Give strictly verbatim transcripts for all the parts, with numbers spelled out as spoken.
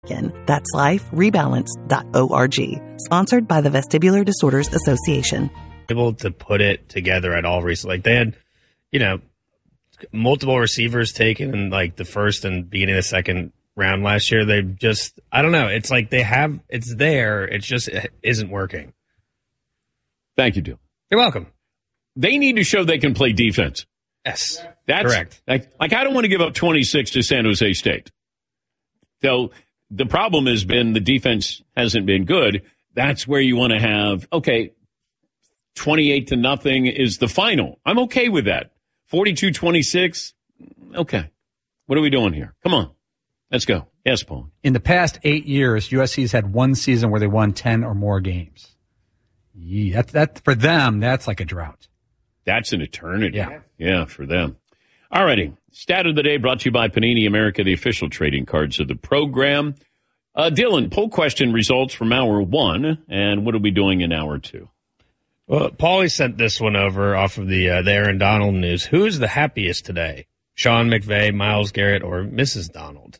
That's life rebalance dot org. Sponsored by the Vestibular Disorders Association. Able to put it together at all recently. Like they had, you know, multiple receivers taken in like the first and beginning of the second round last year. They just, I don't know. It's like they have, it's there. It's just, it isn't working. Thank you, Dill. You're welcome. They need to show they can play defense. Yes. That's correct. Like, like I don't want to give up twenty-six to San Jose State. So the problem has been the defense hasn't been good. That's where you want to have, okay, twenty-eight to nothing is the final. I'm okay with that. forty-two twenty-six, okay. What are we doing here? Come on. Let's go. Yes, Paul. In the past eight years, U S C's had one season where they won ten or more games. Yeah, that, that, for them, that's like a drought. That's an eternity. Yeah. Yeah, for them. All righty. Stat of the day brought to you by Panini America, the official trading cards of the program. Uh, Dylan, poll question results from hour one, and what are we doing in hour two? Well, Paulie sent this one over off of the, uh, the Aaron Donald news. Who is the happiest today? Sean McVay, Myles Garrett, or Missus Donald?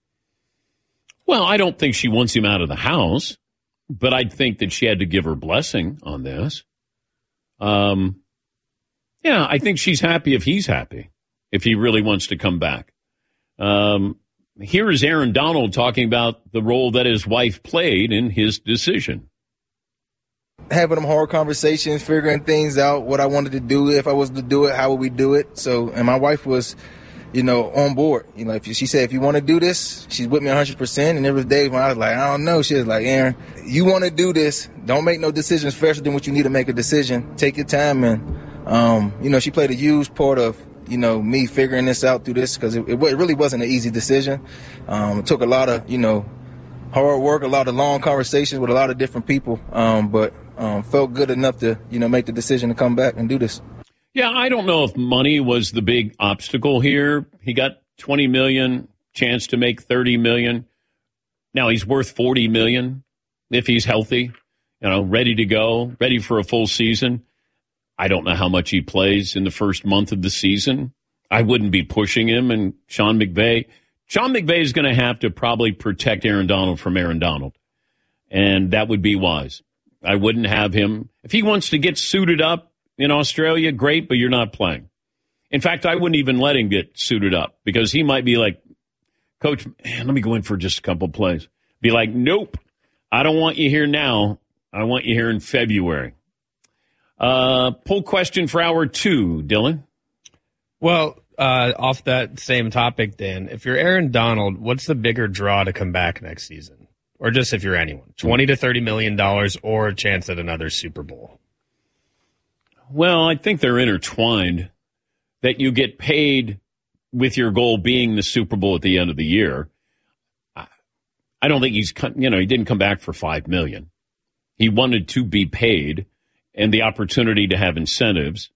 Well, I don't think she wants him out of the house, but I think that she had to give her blessing on this. Um, yeah, I think she's happy if he's happy, if he really wants to come back. Um, here is Aaron Donald talking about the role that his wife played in his decision. Having them hard conversations, figuring things out, what I wanted to do, if I was to do it, how would we do it? So, and my wife was, you know, on board. You know, if she said, if you want to do this, she's with me one hundred percent. And there was days when I was like, I don't know. She was like, Aaron, you want to do this. Don't make no decisions faster than what you need to make a decision. Take your time. And, um, you know, she played a huge part of, you know, me figuring this out through this because it, it really wasn't an easy decision. Um, it took a lot of, you know, hard work, a lot of long conversations with a lot of different people. Um, but um, felt good enough to, you know, make the decision to come back and do this. Yeah, I don't know if money was the big obstacle here. He got twenty million dollars, chance to make thirty million dollars. Now he's worth forty million dollars if he's healthy, you know, ready to go, ready for a full season. I don't know how much he plays in the first month of the season. I wouldn't be pushing him. And Sean McVay, Sean McVay is going to have to probably protect Aaron Donald from Aaron Donald. And that would be wise. I wouldn't have him. If he wants to get suited up in Australia, great, but you're not playing. In fact, I wouldn't even let him get suited up because he might be like, Coach, man, let me go in for just a couple plays. Be like, nope, I don't want you here now. I want you here in February. Uh, poll question for hour two, Dylan. Well, uh, off that same topic, Dan, if you're Aaron Donald, what's the bigger draw to come back next season? Or just if you're anyone, twenty to thirty million dollars or a chance at another Super Bowl? Well, I think they're intertwined, that you get paid with your goal being the Super Bowl at the end of the year. I don't think he's, you know, he didn't come back for five million dollars. He wanted to be paid and the opportunity to have incentives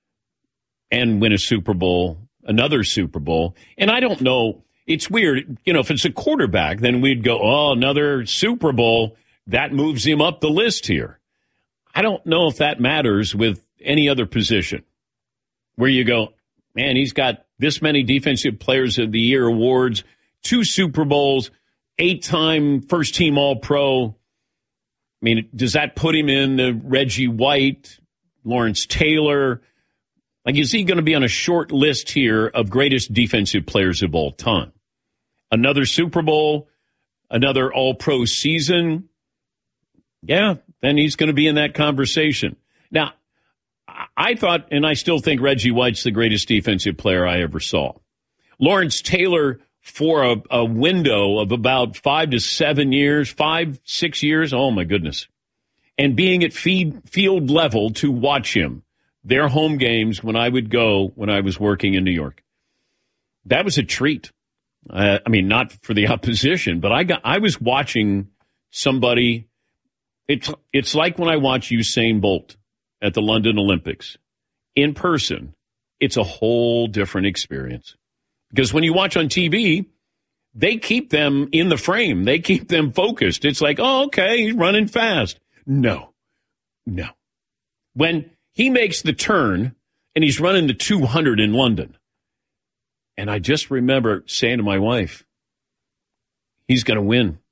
and win a Super Bowl, another Super Bowl. And I don't know, it's weird. You know, if it's a quarterback, then we'd go, oh, another Super Bowl. That moves him up the list here. I don't know if that matters with any other position where you go, man, he's got this many Defensive Players of the Year awards, two Super Bowls, eight-time first-team All-Pro. I mean, does that put him in the Reggie White, Lawrence Taylor? Like, is he going to be on a short list here of greatest defensive players of all time? Another Super Bowl, another All-Pro season? Yeah, then he's going to be in that conversation. Now, I thought, and I still think Reggie White's the greatest defensive player I ever saw. Lawrence Taylor, for a, a window of about five to seven years, five, six years, oh my goodness. And being at feed, field level to watch him, their home games when I would go when I was working in New York. That was a treat. Uh, I mean, not for the opposition, but I got I was watching somebody. It's it's like when I watch Usain Bolt at the London Olympics in person. It's a whole different experience. Because when you watch on T V, they keep them in the frame. They keep them focused. It's like, oh, okay, he's running fast. No, no. When he makes the turn and he's running the two hundred in London, and I just remember saying to my wife, he's going to win.